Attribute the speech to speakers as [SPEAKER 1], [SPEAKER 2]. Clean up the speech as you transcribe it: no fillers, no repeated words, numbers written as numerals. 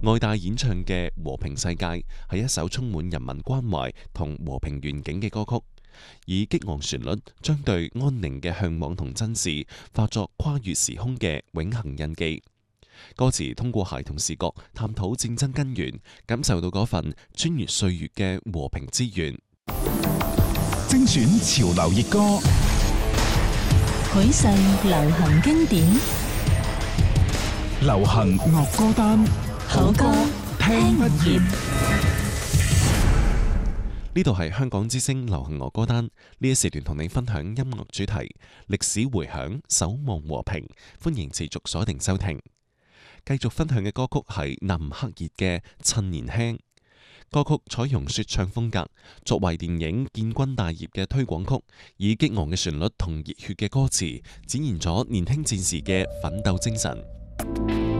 [SPEAKER 1] 愛戴演唱嘅《和平世界》係一首充滿人民關懷同和平願景嘅歌曲，以激昂旋律將對安寧嘅向往同珍視化作跨越時空嘅永恆印記。歌詞通過孩童視角探討戰爭根源，感受到嗰份穿越歲月嘅和平之願。
[SPEAKER 2] 精選潮流熱歌，
[SPEAKER 3] 許世流行經典，
[SPEAKER 2] 流行樂歌單，
[SPEAKER 3] 好歌聽不厭。
[SPEAKER 1] 呢度係香港之聲流行樂歌單，呢一時段同你分享音樂主題、歷史回響、守望和平，歡迎持續鎖定收聽。繼續分享嘅歌曲係南克熱嘅《趁年輕》。歌曲採用說唱風格，作為電影《建軍大業》嘅推廣曲，以激昂嘅旋律同熱血嘅歌詞，展現咗年輕戰士嘅奮鬥精神。